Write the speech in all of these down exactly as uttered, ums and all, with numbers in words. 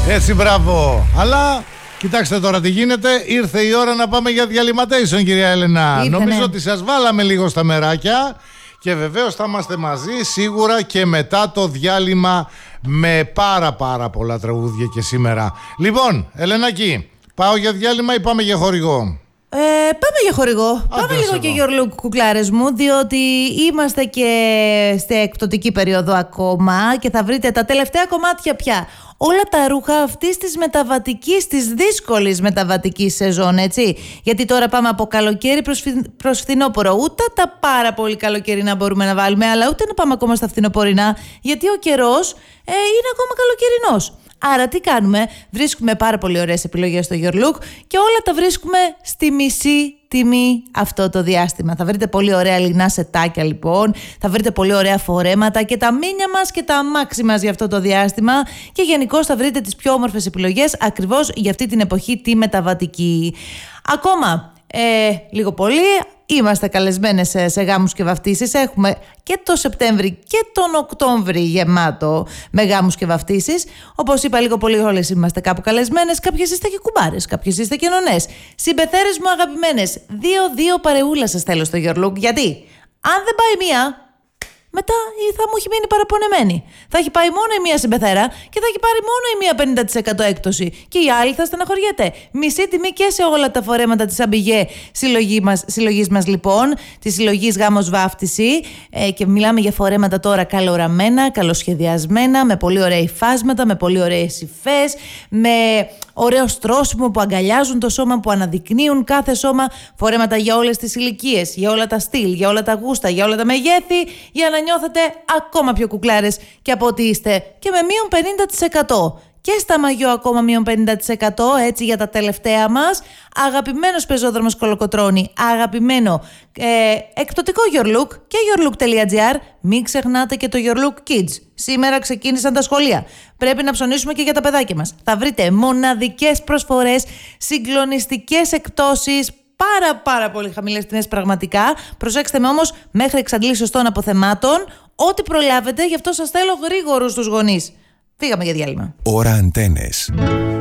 Έτσι, μπράβο. Αλλά κοιτάξτε τώρα τι γίνεται. Ήρθε η ώρα να πάμε για διαλυματέισον, κυρία Έλενα. Ήρθε, Νομίζω ναι. ότι σας βάλαμε λίγο στα μεράκια. Και βεβαίως θα είμαστε μαζί σίγουρα και μετά το διάλειμμα με πάρα πάρα πολλά τραγούδια και σήμερα. Λοιπόν, Ελενάκη, πάω για διάλειμμα ή πάμε για χορηγό? Ε, πάμε για χορηγό. Α, πάμε λίγο και για Your Look, κουκλάρες μου, διότι είμαστε και σε εκπτωτική περίοδο ακόμα και θα βρείτε τα τελευταία κομμάτια πια. Όλα τα ρούχα αυτής της μεταβατικής, της δύσκολης μεταβατικής σεζόν, έτσι. Γιατί τώρα πάμε από καλοκαίρι προς, φι... προς φθινόπωρο. Ούτε τα πάρα πολύ καλοκαιρινά μπορούμε να βάλουμε, αλλά ούτε να πάμε ακόμα στα φθινοπορεινά, γιατί ο καιρός ε, είναι ακόμα καλοκαιρινός. Άρα τι κάνουμε? Βρίσκουμε πάρα πολύ ωραίες επιλογές στο Your Look και όλα τα βρίσκουμε στη μισή τιμή αυτό το διάστημα. Θα βρείτε πολύ ωραία λινά σετάκια λοιπόν, θα βρείτε πολύ ωραία φορέματα και τα μίνια μας και τα αμάξι μας για αυτό το διάστημα και γενικώς θα βρείτε τις πιο όμορφες επιλογές ακριβώς για αυτή την εποχή τη μεταβατική. Ακόμα ε, λίγο πολύ είμαστε καλεσμένες σε, σε γάμους και βαφτίσεις. Έχουμε και το Σεπτέμβρη και τον Οκτώβρη γεμάτο με γάμους και βαφτίσεις. Όπως είπα, λίγο πολύ όλες είμαστε κάπου καλεσμένες. Κάποιες είστε και κουμπάρες, κάποιες είστε και νονές. Συμπεθέρες μου αγαπημένες, δύο-δύο παρεούλα σας θέλω στο Your Look. Γιατί αν δεν πάει μία, μετά θα μου έχει μείνει παραπονεμένη. Θα έχει πάει μόνο η μία συμπεθέρα και θα έχει πάρει μόνο η μία πενήντα τοις εκατό έκπτωση. Και η άλλη θα στεναχωριέται. Μισή τιμή και σε όλα τα φορέματα της Αμπιγέ συλλογή μας, συλλογής μας λοιπόν, της συλλογής Γάμος Βάφτιση. Ε, και μιλάμε για φορέματα τώρα καλοραμένα, καλοσχεδιασμένα, με πολύ ωραία υφάσματα, με πολύ ωραίες υφές, με ωραίο στρώσιμο που αγκαλιάζουν το σώμα, που αναδεικνύουν κάθε σώμα. Φορέματα για όλες τις ηλικίες, για όλα τα στυλ, για όλα τα γούστα, για όλα τα μεγέθη, για να νιώθετε ακόμα πιο κουκλάρες και από ό,τι είστε. Και με μείον πενήντα τοις εκατό. Και στα μαγιό ακόμα μείον πενήντα τοις εκατό, έτσι για τα τελευταία μας. Αγαπημένος πεζόδρομος Κολοκοτρώνη, αγαπημένο ε, εκπτωτικό Your Look και yourlook.gr. Μην ξεχνάτε και το Your Look Kids. Σήμερα ξεκίνησαν τα σχολεία. Πρέπει να ψωνίσουμε και για τα παιδάκια μας. Θα βρείτε μοναδικές προσφορές, συγκλονιστικές εκπτώσεις, πάρα πάρα πολύ χαμηλές τιμές πραγματικά. Προσέξτε με όμως, μέχρι εξαντλήσεως των αποθεμάτων, ό,τι προλάβετε, γι' αυτό σας θέλω γρήγορους τους γονείς. Φύγαμε για διάλειμμα. Ώρα Αντένες.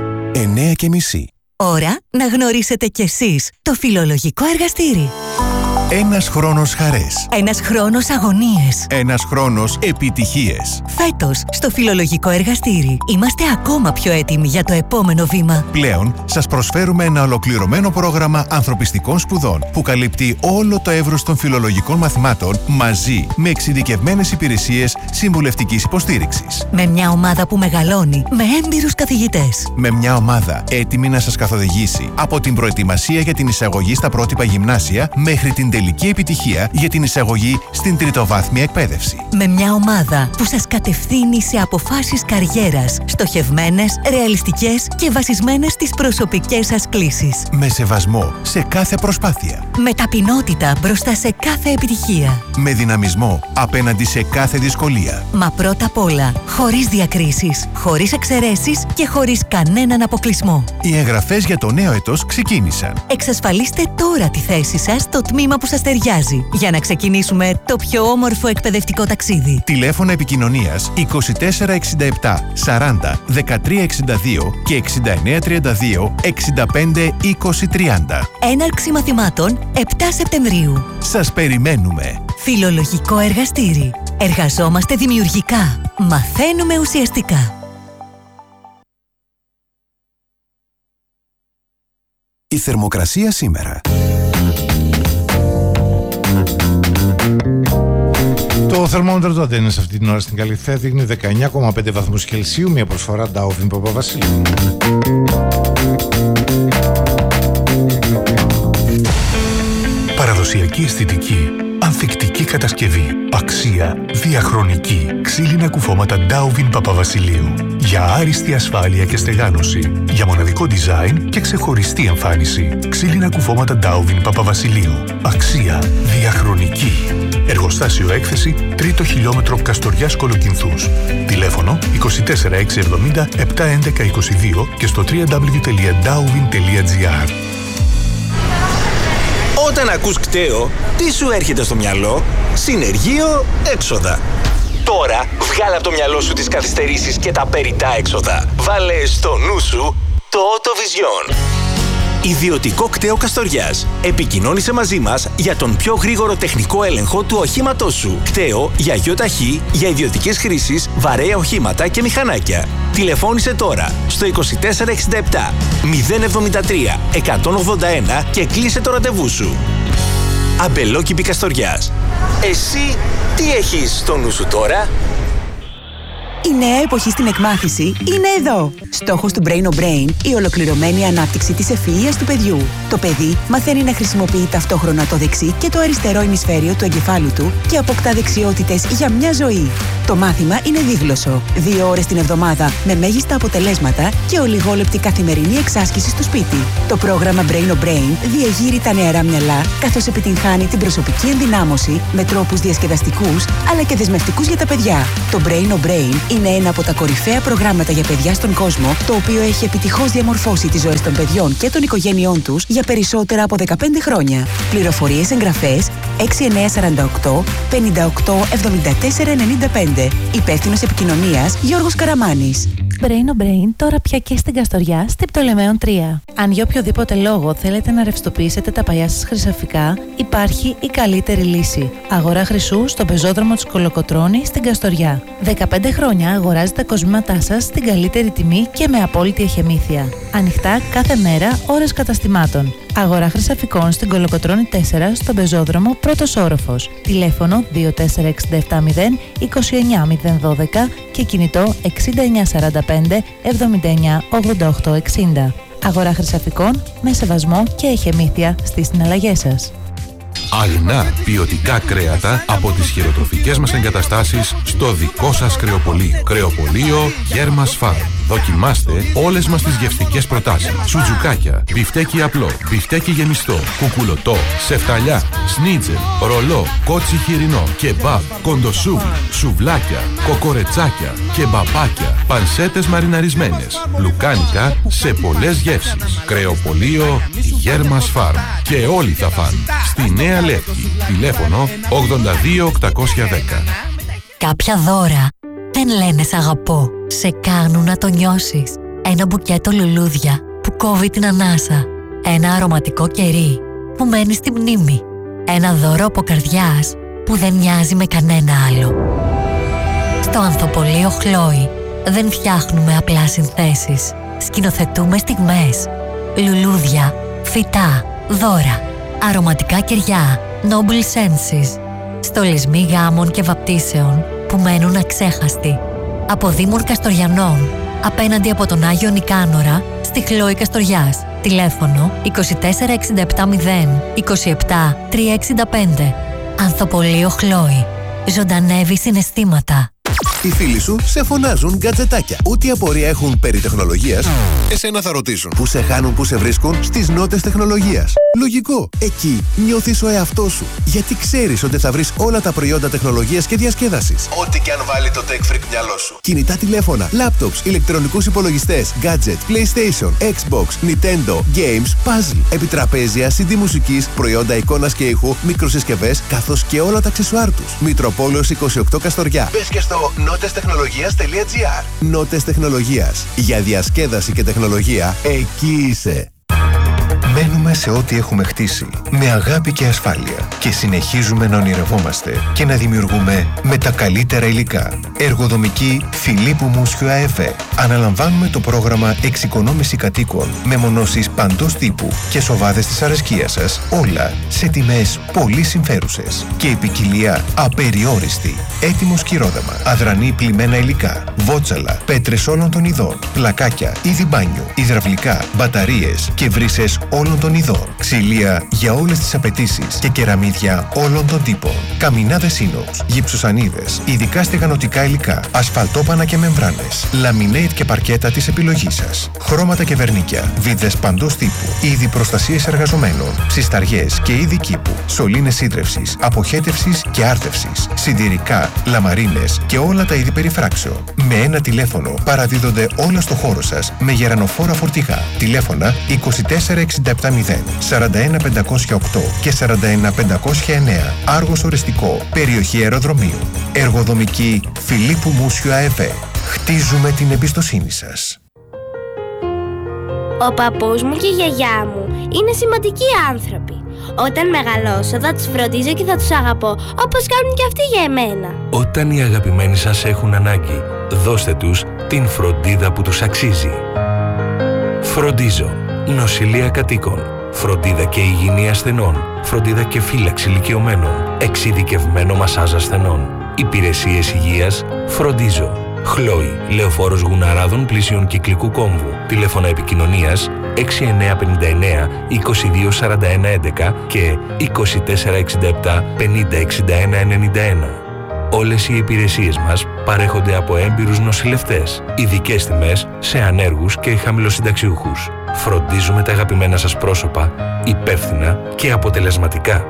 εννέα και μισή. Ώρα να γνωρίσετε κι εσείς το φιλολογικό εργαστήρι. Ένας χρόνος χαρές. Ένας χρόνος αγωνίες. Ένας χρόνος επιτυχίες. Φέτος, στο φιλολογικό εργαστήρι, είμαστε ακόμα πιο έτοιμοι για το επόμενο βήμα. Πλέον, σας προσφέρουμε ένα ολοκληρωμένο πρόγραμμα ανθρωπιστικών σπουδών που καλύπτει όλο το εύρος των φιλολογικών μαθημάτων μαζί με εξειδικευμένες υπηρεσίες συμβουλευτικής υποστήριξης. Με μια ομάδα που μεγαλώνει, με έμπειρους καθηγητές. Με μια ομάδα έτοιμη να σας καθοδηγήσει από την προετοιμασία για την εισαγωγή στα πρότυπα γυμνάσια μέχρι την τελική επιτυχία για την εισαγωγή στην τριτοβάθμια εκπαίδευση. Με μια ομάδα που σας κατευθύνει σε αποφάσεις καριέρας, στοχευμένες, ρεαλιστικές και βασισμένες στις προσωπικές σας κλίσεις. Με σεβασμό σε κάθε προσπάθεια. Με ταπεινότητα μπροστά σε κάθε επιτυχία. Με δυναμισμό απέναντι σε κάθε δυσκολία. Μα πρώτα απ' όλα, χωρίς διακρίσεις, χωρίς εξαιρέσεις και χωρίς κανέναν αποκλεισμό. Οι εγγραφές για το νέο έτος ξεκίνησαν. Εξασφαλίστε τώρα τη θέση σας στο τμήμα που σας ταιριάζει για να ξεκινήσουμε το πιο όμορφο εκπαιδευτικό ταξίδι. Τηλέφωνα επικοινωνίας είκοσι τέσσερα εξήντα επτά σαράντα δεκατρία εξήντα δύο και εξήντα εννέα τριάντα δύο εξήντα πέντε είκοσι τριάντα. Έναρξη μαθημάτων επτά Σεπτεμβρίου. Σας περιμένουμε. Φιλολογικό εργαστήρι. Εργαζόμαστε δημιουργικά. Μαθαίνουμε ουσιαστικά. Η θερμοκρασία σήμερα. Το θερμόμετρο του Αντένες αυτή την ώρα στην Καλυθέα δείχνει δεκαεννιά κόμμα πέντε βαθμούς Κελσίου, μια προσφορά Ντάουβιν Παπαβασιλείου. Παραδοσιακή αισθητική, ανθεκτική κατασκευή, αξία, διαχρονική, ξύλινα κουφώματα Ντάουβιν Παπαβασιλείου. Για άριστη ασφάλεια και στεγάνωση, για μοναδικό design και ξεχωριστή εμφάνιση. Ξύλινα κουφώματα Ντάουβιν Παπαβασιλείου. Αξία, διαχρονική. Εργοστάσιο έκθεση, τρίτο χιλιόμετρο Καστοριάς Κολοκυνθούς. Τηλέφωνο είκοσι τέσσερα εξακόσια εβδομήντα επτακόσια έντεκα είκοσι δύο και στο double-u double-u double-u τελεία ντάουβιν τελεία τζι άρ. Όταν ακούς κταίο, τι σου έρχεται στο μυαλό? Συνεργείο, έξοδα. Τώρα βγάλε από το μυαλό σου τις καθυστερήσεις και τα περιττά έξοδα. Βάλε στο νου σου το Autovision. Ιδιωτικό κτέο Καστοριάς. Επικοινώνησε μαζί μας για τον πιο γρήγορο τεχνικό έλεγχο του οχήματός σου. Κτέο για γιοταχή, για ιδιωτικές χρήσεις, βαρέα οχήματα και μηχανάκια. Τηλεφώνησε τώρα στο είκοσι τέσσερα εξήντα επτά μηδέν εβδομήντα τρία εκατόν ογδόντα ένα και κλείσε το ραντεβού σου. Αμπελόκηπη Καστοριάς. Εσύ τι έχεις στο νου σου τώρα? Η νέα εποχή στην εκμάθηση είναι εδώ. Στόχος του Brain on Brain, η ολοκληρωμένη ανάπτυξη της ευφυΐας του παιδιού. Το παιδί μαθαίνει να χρησιμοποιεί ταυτόχρονα το δεξί και το αριστερό ημισφαίριο του εγκεφάλου του και αποκτά δεξιότητες για μια ζωή. Το μάθημα είναι δίγλωσσο. Δύο ώρες την εβδομάδα με μέγιστα αποτελέσματα και ολιγόλεπτη καθημερινή εξάσκηση στο σπίτι. Το πρόγραμμα Brain on Brain διεγείρει τα νεαρά μυαλά, καθώς επιτυγχάνει την προσωπική ενδυνάμωση με τρόπους διασκεδαστικούς αλλά και δεσμευτικούς για τα παιδιά. Το Brain on Brain είναι ένα από τα κορυφαία προγράμματα για παιδιά στον κόσμο, το οποίο έχει επιτυχώς διαμορφώσει τις ζωές των παιδιών και των οικογένειών τους για περισσότερα από δεκαπέντε χρόνια. Πληροφορίες, εγγραφές έξι εννιά τέσσερα οκτώ πέντε οκτώ εβδομήντα τέσσερα ενενήντα πέντε. Υπεύθυνος επικοινωνίας Γιώργος Καραμάνης. Brain on Brain τώρα πια και στην Καστοριά, στην Πτολεμαίων τρία. Αν για οποιοδήποτε λόγο θέλετε να ρευστοποιήσετε τα παλιά σας χρυσαφικά, υπάρχει η καλύτερη λύση. Αγορά χρυσού στον πεζόδρομο της Κολοκοτρώνη στην Καστοριά. δεκαπέντε χρόνια αγοράζετε τα κοσμήματά σας στην καλύτερη τιμή και με απόλυτη εχεμήθεια. Ανοιχτά κάθε μέρα, ώρες καταστημάτων. Αγορά χρυσαφικών στην Κολοκοτρώνη τέσσερα στον πεζόδρομο πρώτος όροφος. Τηλέφωνο δύο τέσσερα έξι επτά μηδέν είκοσι εννιά μηδέν δώδεκα και κινητό εξήντα εννιά σαράντα πέντε εβδομήντα εννιά ογδόντα οκτώ εξήντα. Αγορά χρυσαφικών με σεβασμό και εχεμήθεια στις συναλλαγές σας. Αγνά ποιοτικά κρέατα από τις χειροτροφικές μας εγκαταστάσεις στο δικό σας κρεοπωλείο. Κρεοπωλείο Γέρμας Φαρμ. Δοκιμάστε όλες μας τις γευστικές προτάσεις. Σουτζουκάκια, μπιφτέκι απλό, μπιφτέκι γεμιστό, κουκουλωτό, σεφταλιά, σνίτζελ, ρολό, κότσι χοιρινό, κεμπάμπ, κοντοσούβλι, σουβλάκια, κοκορετσάκια, κεμπαπάκια, πανσέτες μαριναρισμένες, λουκάνικα σε πολλές γεύσεις. Κρεοπωλείο Γέρμας Φαρμ. Και όλοι θα φαν. Στη Νέα Λεύκη. Τηλέφωνο ογδόντα δύο οκτακόσια δέκα. Κάποια δώρα δεν λένε σ' αγαπώ. Σε κάνουν να το νιώσεις. Ένα μπουκέτο λουλούδια που κόβει την ανάσα. Ένα αρωματικό κερί που μένει στη μνήμη. Ένα δώρο από καρδιάς που δεν μοιάζει με κανένα άλλο. Στο Ανθοπωλείο Χλόη δεν φτιάχνουμε απλά συνθέσεις. Σκηνοθετούμε στιγμές. Λουλούδια, φυτά, δώρα, αρωματικά κεριά, Noble Senses. Στολισμοί γάμων και βαπτίσεων που μένουν αξέχαστοι. Από Δήμων Καστοριανών, απέναντι από τον Άγιο Νικάνορα, στη Χλόη Καστοριάς. Τηλέφωνο είκοσι τέσσερα εξήντα επτά μηδέν είκοσι επτά τριακόσια εξήντα πέντε. Ανθοπωλείο Χλόη. Ζωντανεύει συναισθήματα. Οι φίλοι σου σε φωνάζουν γκατζετάκια. Ό,τι απορία έχουν περί τεχνολογίας, εσένα θα ρωτήσουν. Πού σε χάνουν, πού σε βρίσκουν? Στις νότες τεχνολογίας. Λογικό. Εκεί νιώθεις ο εαυτός σου. Γιατί ξέρεις ότι θα βρεις όλα τα προϊόντα τεχνολογίας και διασκέδασης. Ό,τι και αν βάλει το Tech Freak μυαλό σου. Κινητά τηλέφωνα, laptops, ηλεκτρονικούς υπολογιστές, gadget, PlayStation, Xbox, Nintendo, games, puzzle, επιτραπέζια, σι ντι μουσικής, προϊόντα εικόνας και ήχου, μικροσυσκευές, καθώς και όλα τα αξεσουάρ τους. Μητροπόλεως είκοσι οκτώ Καστοριά. Μπες και στο νότες τεχνολογίας τελεία τζι άρ. Νότες Τεχνολογίας. Για διασκέδαση και τεχνολογία, εκεί είσαι. Μένουμε σε ό,τι έχουμε χτίσει, με αγάπη και ασφάλεια και συνεχίζουμε να ονειρευόμαστε και να δημιουργούμε με τα καλύτερα υλικά. Εργοδομική Φιλίππου Μούσιου ΑΕΦΕ. Αναλαμβάνουμε το πρόγραμμα εξοικονόμηση κατοίκων με μονώσεις παντός τύπου και σοβάδες της αρεσκίας σας, όλα σε τιμές πολύ συμφέρουσες και η ποικιλία απεριόριστη. Έτοιμο σκυρόδεμα, αδρανή πλημμένα υλικά, βότσαλα, πέτρες όλων των ειδών, πλακάκια, είδη μπάνιου, υδραυλικά, μπαταρίες και βρύσες όλων των ειδών, ξυλία για όλες τις απαιτήσεις και κεραμίδια όλων των τύπων, καμινάδες ίνοξ, γυψοσανίδες, ειδικά στεγανοτικά υλικά, ασφαλτόπανα και μεμβράνες, λαμινέιτ και παρκέτα της επιλογής σας, χρώματα και βερνίκια, βίδες παντός τύπου, είδη προστασίες εργαζομένων, ψισταριές και είδη κήπου, σωλήνες σύντρευσης, αποχέτευσης και άρτευσης, συντηρικά, λαμαρίνες και όλα τα είδη περιφράξεων. Με ένα τηλέφωνο παραδίδονται όλα στο χώρο σας με γερανοφόρα φορτηγά. Τηλέφωνα είκοσι τέσσερα εξήντα επτά επτά μηδέν, σαράντα ένα πεντακόσια οκτώ και σαράντα ένα πεντακόσια εννέα. Άργος Οριστικό, περιοχή αεροδρομίου. Εργοδομική Φιλίππου Μούσιου ΑΕΒ. Χτίζουμε την εμπιστοσύνη σας. Ο παππούς μου και η γιαγιά μου είναι σημαντικοί άνθρωποι. Όταν μεγαλώσω θα τους φροντίζω και θα τους αγαπώ, όπως κάνουν και αυτοί για εμένα. Όταν οι αγαπημένοι σας έχουν ανάγκη, δώστε τους την φροντίδα που τους αξίζει. Φροντίζω. Νοσηλεία κατοίκων. Φροντίδα και υγιεινή ασθενών. Φροντίδα και φύλαξη ηλικιωμένων. Εξειδικευμένο μασάζ ασθενών. Υπηρεσίες υγείας. Φροντίζω. Χλόι, Λεωφόρος Γουναράδων πλησίων Κυκλικού Κόμβου. Τηλέφωνα επικοινωνίας έξι εννιά πέντε εννιά είκοσι δύο σαράντα ένα έντεκα και είκοσι τέσσερα εξήντα επτά πενήντα εξήντα ένα ενενήντα ένα. Όλες οι υπηρεσίες μας παρέχονται από έμπειρους νοσηλευτές. Ειδικές τιμές σε ανέργους και χαμηλοσυνταξιούχους. Φροντίζουμε τα αγαπημένα σας πρόσωπα υπεύθυνα και αποτελεσματικά.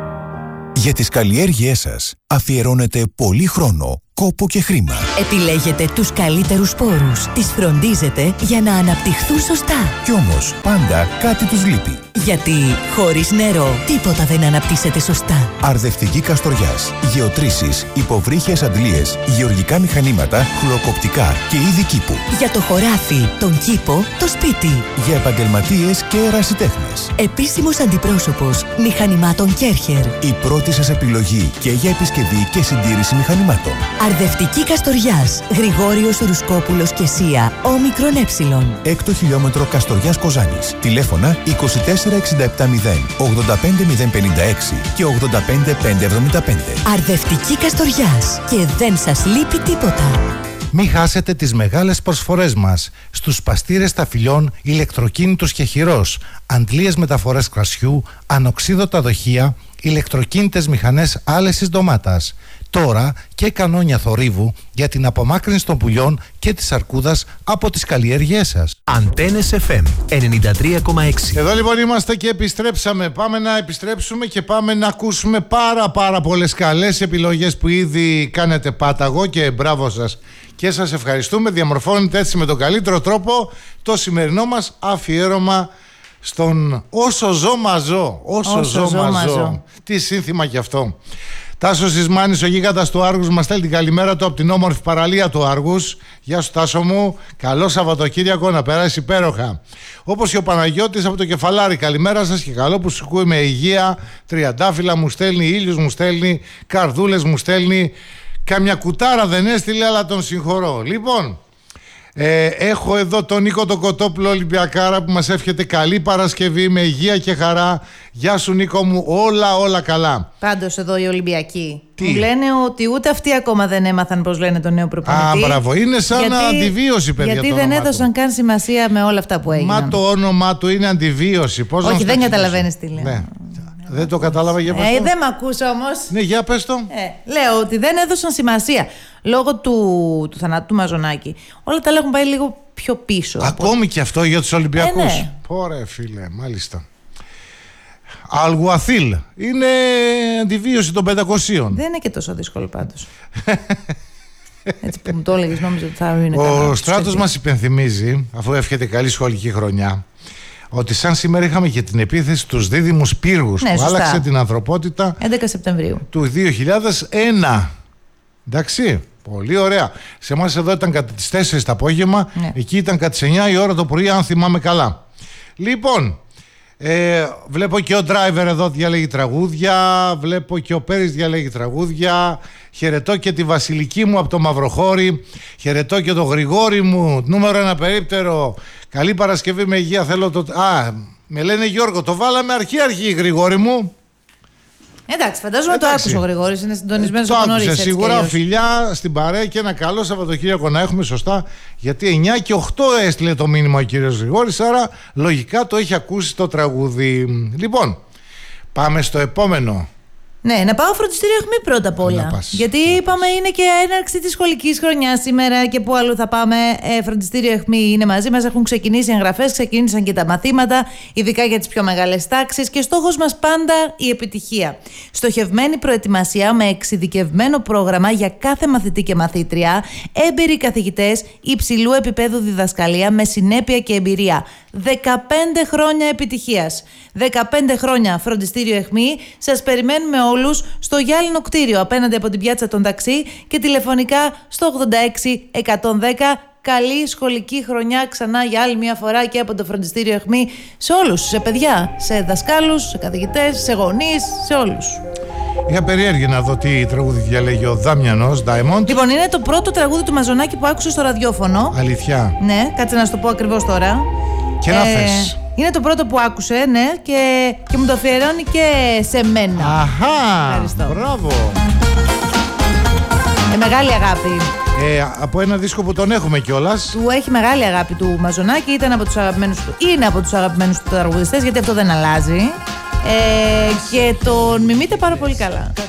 Για τις καλλιέργειές σας αφιερώνετε πολύ χρόνο, κόπο και χρήμα. Επιλέγετε τους καλύτερους σπόρους, τις φροντίζετε για να αναπτυχθούν σωστά. Κι όμως πάντα κάτι τους λείπει. Γιατί χωρίς νερό τίποτα δεν αναπτύσσεται σωστά. Αρδευτική Καστοριάς, γεωτρήσεις, υποβρύχιες αντλίες, γεωργικά μηχανήματα, χλωροκοπτικά και είδη κήπου. Για το χωράφι, τον κήπο, το σπίτι. Για επαγγελματίες και ερασιτέχνες. Επίσημος αντιπρόσωπος μηχανημάτων Κέρχερ. Η πρώτη σας επιλογή και για επισκευή και συντήρηση μηχανημάτων. Αρδευτική Καστοριάς, Γρηγόριος Ρουσκόπουλος και Σία, όμικρον έψιλον. Έκτο χιλιόμετρο Καστοριάς Κοζάνης. Τηλέφωνα είκοσι τέσσερα εξήντα επτά μηδέν, ογδόντα πέντε μηδέν πενήντα έξι και ογδόντα πέντε πεντακόσια εβδομήντα πέντε. Αρδευτική Καστοριάς και δεν σας λείπει τίποτα. Μην χάσετε τις μεγάλες προσφορές μας στους σπαστήρες ταφυλιών ηλεκτροκίνητους και χειρός, αντλίες μεταφορές κρασιού, ανοξίδωτα δοχεία, ηλεκτροκίνητες μηχανές άλεσης ντομάτας. Τώρα και κανόνια θορύβου για την απομάκρυνση των πουλιών και της αρκούδας από τις καλλιέργειές σας. Αντένες εφ εμ ενενήντα τρία κόμμα έξι. Εδώ λοιπόν είμαστε και επιστρέψαμε. Πάμε να επιστρέψουμε και πάμε να ακούσουμε πάρα πάρα πολλές καλές επιλογές που ήδη κάνετε πάταγο και μπράβο σας. Και σας ευχαριστούμε. Διαμορφώνετε έτσι με τον καλύτερο τρόπο το σημερινό μας αφιέρωμα στον όσο ζω μαζώ. Όσο, όσο ζω μαζώ. Τι σύνθημα κι αυτό. Τάσος Ισμάνης, ο γίγαντας του Άργους, μας στέλνει την καλημέρα του από την όμορφη παραλία του Άργους. Γεια σου Τάσο μου, καλό Σαββατοκύριακο να περάσει υπέροχα. Όπως και ο Παναγιώτης από το Κεφαλάρι, καλημέρα σας και καλό που σου ακούει με υγεία. Τριαντάφυλλα μου στέλνει, ήλιους μου στέλνει, καρδούλες μου στέλνει. Καμιά κουτάρα δεν έστειλε, αλλά τον συγχωρώ. Λοιπόν, ε, έχω εδώ τον Νίκο τον Κοτόπουλο Ολυμπιακάρα που μας εύχεται καλή Παρασκευή με υγεία και χαρά. Γεια σου Νίκο μου, όλα όλα καλά. Πάντως εδώ οι Ολυμπιακοί Τι? μου λένε ότι ούτε αυτοί ακόμα δεν έμαθαν πώς λένε τον νέο προπονητή. Α, μπράβο, είναι σαν γιατί, αντιβίωση παιδιά. Γιατί το δεν όνομά έδωσαν του. καν σημασία με όλα αυτά που έγιναν. Μα το όνομά του είναι αντιβίωση. Πώς Όχι, να δεν το καταλαβαίνεις τι λέω. Ναι. Δεν το κατάλαβα για πες Ε, το. δεν μ' ακούς όμως. Ναι, για πες το. Ε, λέω ότι δεν έδωσαν σημασία λόγω του, του θανάτου του Μαζονάκη. Όλα τα άλλα έχουν πάει λίγο πιο πίσω. Ακόμη από... και αυτό για τους Ολυμπιακούς. Ε, ναι. Ωραία φίλε, μάλιστα. Αλγουαθίλ είναι αντιβίωση των πεντακοσίων. Δεν είναι και τόσο δύσκολο πάντως. Έτσι που μου το έλεγες νόμιζα ότι θα είναι καλά. Ο Στράτος μας υπενθυμίζει, αφού εύχεται καλή σχολική χρονιά, ότι σαν σήμερα είχαμε και την επίθεση στους δίδυμους πύργους, ναι, που σωστά. άλλαξε την ανθρωπότητα έντεκα Σεπτεμβρίου του δύο χιλιάδες ένα. Εντάξει, πολύ ωραία. Σε εμάς εδώ ήταν κατά τις τέσσερις το απόγευμα, ναι. Εκεί ήταν κατά τις εννιά η ώρα το πρωί, αν θυμάμαι καλά. Λοιπόν, ε, βλέπω και ο driver εδώ διαλέγει τραγούδια, βλέπω και ο Πέρης διαλέγει τραγούδια. Χαιρετώ και τη Βασιλική μου από το Μαυροχώρι. Χαιρετώ και το Γρηγόρη μου, νούμερο ένα περίπτερο. Καλή Παρασκευή με υγεία. Θέλω το. Α, με λένε Γιώργο, το βάλαμε αρχή-αρχή, Γρηγόρη μου. Εντάξει, φαντάζομαι το άκουσε ο Γρηγόρης, είναι συντονισμένος το από νωρίς. άκουσε σίγουρα. Φιλιά στην παρέα και ένα καλό Σαββατοκύριακο να έχουμε, σωστά. Γιατί εννιά και οκτώ έστειλε το μήνυμα ο κύριος Γρηγόρης, άρα λογικά το έχει ακούσει το τραγούδι. Λοιπόν, πάμε στο επόμενο. Ναι, να πάω φροντιστήριο αιχμή πρώτα απ' όλα. Γιατί είπαμε είναι και έναρξη της σχολικής χρονιάς σήμερα και που αλλού θα πάμε. Ε, φροντιστήριο αιχμή είναι μαζί μας. Έχουν ξεκινήσει εγγραφές, ξεκίνησαν και τα μαθήματα, ειδικά για τις πιο μεγάλες τάξεις. Και στόχος μας πάντα η επιτυχία. Στοχευμένη προετοιμασία με εξειδικευμένο πρόγραμμα για κάθε μαθητή και μαθήτρια, έμπειροι καθηγητές, υψηλού επίπεδου διδασκαλία με συνέπεια και εμπειρία. δεκαπέντε χρόνια επιτυχίας. δεκαπέντε χρόνια φροντιστήριο αιχμή. Σας περιμένουμε όλους στο γυάλινο κτίριο απέναντι από την πιάτσα των ταξί και τηλεφωνικά στο ογδόντα έξι εκατόν δέκα. Καλή σχολική χρονιά ξανά για άλλη μια φορά και από το φροντιστήριο αιχμή σε όλους, σε παιδιά, σε δασκάλους, σε καθηγητές, σε γονείς, σε όλους. Είχα περιέργεια να δω τι τραγούδι διαλέγει ο Δάμιανος, Diamond. Λοιπόν, είναι το πρώτο τραγούδι του Μαζονάκη που άκουσα στο ραδιόφωνο. Αλήθεια. Ναι, κάτσε να σου το πω ακριβώς τώρα. Και να θες. Είναι το πρώτο που άκουσε, ναι, και, και μου το αφιερώνει και σε μένα. Αχα, ευχαριστώ. Μπράβο. Ε, μεγάλη αγάπη. Ε, από ένα δίσκο που τον έχουμε κιόλας. Του έχει μεγάλη αγάπη του Μαζονάκη, ήταν από τους αγαπημένους του, είναι από τους αγαπημένους του τραγουδιστές, γιατί αυτό δεν αλλάζει. Ε, και τον μιμείται πάρα πολύ καλά.